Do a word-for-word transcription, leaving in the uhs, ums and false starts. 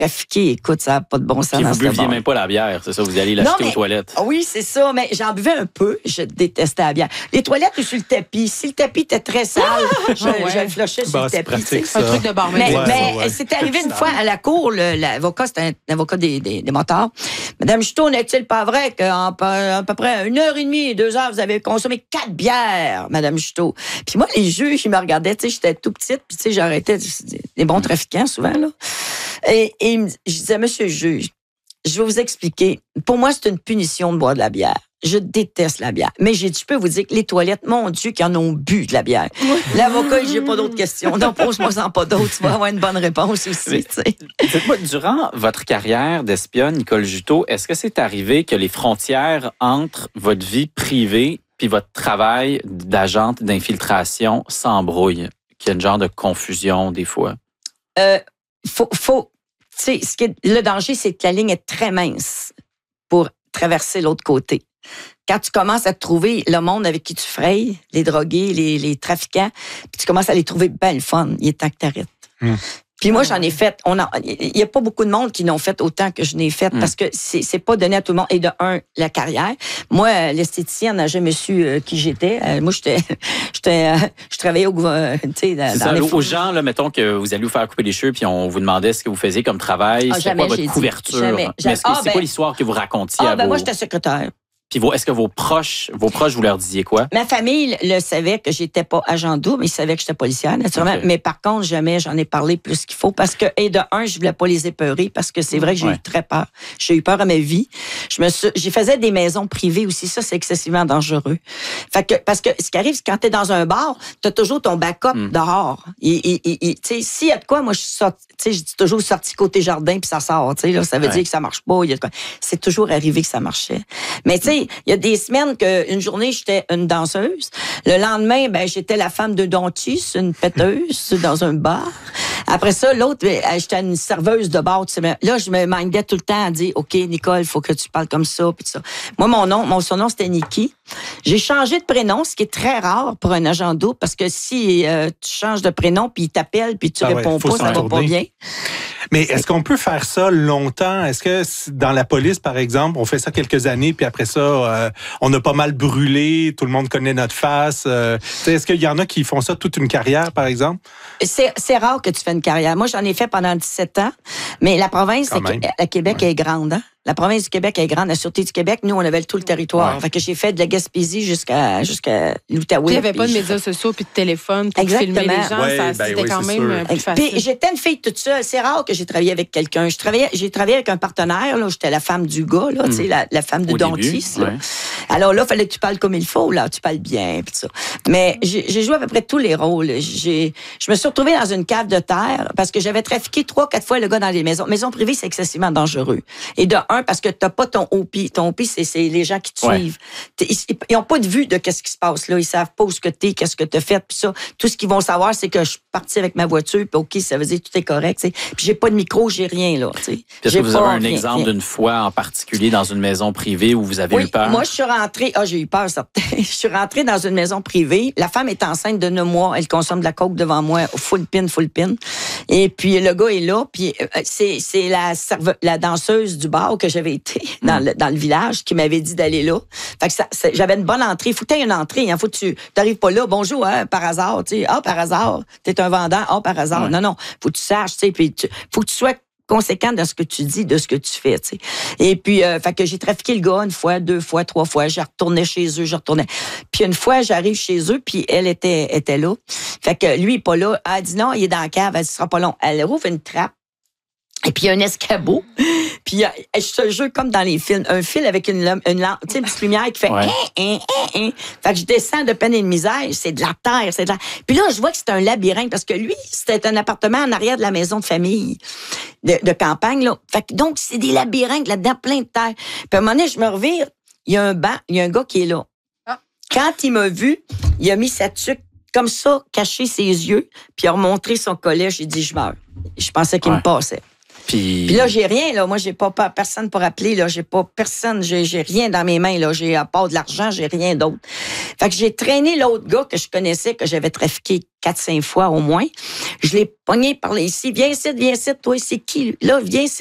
trafiqué. Écoute, ça n'a pas de bon sens. Puis dans vous ce buviez bar. même pas la bière, c'est ça? Vous allez l'acheter Non, mais- aux toilettes. Oui, c'est ça, mais j'en buvais un peu. Je détestais la bière. Les toilettes ou sur le tapis. Si le tapis était très sale, je, ouais. je le flushais sur Bon, le c'est tapis. pratique, tu sais. ça. Un truc de barman. Mais, Ouais, mais ouais, ouais. c'est arrivé une fois à la cour, le- l'avocat, c'était un avocat des, des, des motards. Madame Juteau, n'est-il pas vrai qu'en peu- à peu près une heure et demie, deux heures, vous avez consommé quatre bières, Madame Juteau? Puis moi, les juges, ils me regardaient, tu sais, j'étais tout petite, puis tu sais, j'arrêtais des bons trafiquants souvent, là. Et, et je disais, monsieur le juge, je vais vous expliquer. Pour moi, c'est une punition de boire de la bière. Je déteste la bière. Mais j'ai, je peux vous dire que les toilettes, mon Dieu, qui en ont bu de la bière. L'avocat, j'ai pas d'autres questions. Non, pose-moi-en pas d'autres. Tu vas avoir une bonne réponse aussi, tu sais. Dites-moi, durant votre carrière d'espionne, Nicole Juteau, est-ce que c'est arrivé que les frontières entre votre vie privée puis votre travail d'agente d'infiltration s'embrouillent? Qu'il y a une genre de confusion des fois? Euh, faut, faut, tu sais, ce qui est, le danger, c'est que la ligne est très mince pour traverser l'autre côté. Quand tu commences à trouver le monde avec qui tu frayes, les drogués, les, les trafiquants, puis tu commences à les trouver bien le fun, il est temps que t'arrêtes. Hum. Puis moi, j'en ai fait. On il y a pas beaucoup de monde qui n'ont fait autant que je n'ai fait Mm. parce que c'est, c'est pas donné à tout le monde. Et de un, la carrière. Moi, l'esthéticienne n'a jamais su euh, qui j'étais. Euh, moi, j'étais, j'étais, euh, je travaillais au gouvernement, tu sais, dans, C'est dans ça, les aux gens, là, mettons que vous allez vous faire couper les cheveux puis on vous demandait ce que vous faisiez comme travail, Ah, c'était jamais, quoi j'ai votre dit. couverture? Jamais. Mais est-ce que, Ah, c'est ben- quoi l'histoire que vous racontiez Ah, à ben vos... moi, j'étais secrétaire. Puis vos- est-ce que vos proches, vos proches, vous leur disiez quoi? Ma famille le savait que j'étais pas agent double, ils savaient que j'étais policière, naturellement. Okay. Mais par contre, jamais j'en ai parlé plus qu'il faut parce que, et de un, je voulais pas les épeurer parce que c'est vrai que j'ai Ouais. eu très peur. J'ai eu peur à ma vie. Je me suis, j'ai faisais des maisons privées aussi. Ça, c'est excessivement dangereux. Fait que, parce que ce qui arrive, c'est quand t'es dans un bar, t'as toujours ton backup Mm. dehors. Et, et, et, et, tu sais, s'il y a de quoi, moi, je suis sorti, tu sais, je dis toujours sorti côté jardin puis ça sort, tu sais, là. Ça veut Ouais. dire que ça marche pas. Il y a de quoi. C'est toujours arrivé que ça marchait. Mais tu sais, il y a des semaines que une journée, j'étais une danseuse. Le lendemain, ben, j'étais la femme de dentiste, une péteuse dans un bar. Après ça, l'autre, ben, j'étais une serveuse de bar. Tu sais, mais là, je me mindais tout le temps à dire, OK, Nicole, il faut que tu parles comme ça, puis tout ça. Moi, mon nom, mon surnom, c'était Nikki. J'ai changé de prénom, ce qui est très rare pour un agent double, parce que si euh, tu changes de prénom, puis il t'appelle, puis tu Ah ouais, réponds faut pas, ça va s'en pas tourner. bien. Mais est-ce qu'on peut faire ça longtemps? Est-ce que c- dans la police, par exemple, on fait ça quelques années, puis après ça, euh, on a pas mal brûlé, tout le monde connaît notre face? Euh, tu sais, est-ce qu'il y en a qui font ça toute une carrière, par exemple? C'est, c'est rare que tu fais une carrière. Moi, j'en ai fait pendant dix-sept ans, mais la province, Quand c'est même. que- le Québec est grande, hein? La province du Québec est grande. La Sûreté du Québec, nous, on avait tout le territoire. Ouais. Fait que j'ai fait de la Gaspésie jusqu'à, jusqu'à l'Outaouais. Il n'y avait pas de Puis médias sociaux puis de téléphone pour Exactement. filmer les gens. Ouais, ça, ben c'était oui, quand c'est même sûr. euh, plus facile. Puis j'étais une fille toute seule. C'est rare que j'ai travaillé avec quelqu'un. Je travaillais, j'ai travaillé avec un partenaire. Là, j'étais la femme du gars, là, tu sais, la, la femme du Au début, dentiste. là. ouais. Alors là, il fallait que tu parles comme il faut. Là, tu parles bien, puis ça. Mais j'ai, j'ai joué à peu près tous les rôles. J'ai, je me suis retrouvée dans une cave de terre parce que j'avais trafiqué trois, quatre fois le gars dans les maisons. Maisons privées, c'est excessivement dangereux. Et de un, parce que t'as pas ton O P. Ton O P, c'est, c'est les gens qui te Ouais. suivent. T'es- Ils, ils ont pas de vue de qu'est-ce qui se passe là. Ils savent pas où ce que t'es, qu'est-ce que t'as fait, puis ça. Tout ce qu'ils vont savoir, c'est que je suis partie avec ma voiture, puis OK, ça veut dire que tout est correct, tu sais. Puis j'ai pas de micro, j'ai rien, là, tu sais. Puis est-ce J'ai que vous pas avez un rien, exemple rien. d'une fois en particulier dans une maison privée où vous avez Oui, eu peur? moi, je suis rentrée. Ah, j'ai eu peur, certain. Je suis rentrée dans une maison privée. La femme est enceinte de neuf mois. Elle consomme de la coke devant moi, full pin, full pin. Et puis, le gars est là. Puis, euh, c'est, c'est la, serve- la danseuse du bar que j'avais été dans, le, dans le village qui m'avait dit d'aller là. Fait que ça, ça- j'avais une bonne entrée. Faut que tu aies une entrée. Hein. Faut que tu n'arrives pas là. Bonjour, hein, par hasard. Tu sais, ah, par hasard. T'es un vendeur. Ah, par hasard. Ouais. Non, non. Faut que tu saches. Tu sais, puis tu- faut que tu sois conséquent de ce que tu dis, de ce que tu fais, tu sais. Et puis, euh, fait que j'ai trafiqué le gars une fois, deux fois, trois fois. Je retournais chez eux, je retournais. Puis une fois, j'arrive chez eux, puis elle était, était là. Fait que lui, il est pas là. Elle dit non, il est dans la cave, elle dit, ce sera pas long. Elle rouvre une trappe. Et puis, il y a un escabeau. Puis, il y a- je te jure, comme dans les films, un fil avec une, lam- une lampe, tu sais, une petite lumière qui fait Ouais. hein, hein, hein, hein. Fait que je descends de peine et de misère. C'est de la terre, c'est de la... Puis là, je vois que c'est un labyrinthe parce que lui, c'était un appartement en arrière de la maison de famille de, de campagne, là. Fait que donc, c'est des labyrinthes là-dedans, plein de terre. Puis à un moment donné, je me revire, il y a un banc, il y a un gars qui est là. Ah. Quand il m'a vu, il a mis sa tuque comme ça, caché ses yeux, puis il a remontré son collet. J'ai dit, je meurs. Je pensais qu'il Ouais. me passait. Puis, Puis là, j'ai rien, là. Moi, j'ai pas, pas personne pour appeler, là. J'ai pas personne, j'ai, j'ai rien dans mes mains, là. J'ai, à part de l'argent, j'ai rien d'autre. Fait que j'ai traîné l'autre gars que je connaissais, que j'avais trafiqué quatre, cinq fois au moins. Je l'ai pogné par là ici. Viens ici, viens ici, toi, c'est qui? Là, viens ici.